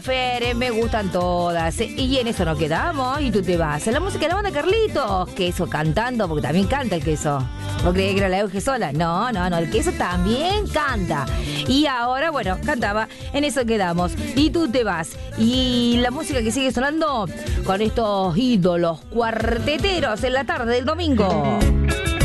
Fere, me gustan todas. Y en eso nos quedamos y tú te vas. En la música de la banda Carlitos. Queso cantando, porque también canta el Queso. ¿Vos creías que era la Euge sola? No, el Queso también canta. Y ahora, bueno, cantaba. En eso quedamos. Y tú te vas. Y la música que sigue sonando con estos ídolos cuarteteros en la tarde del domingo.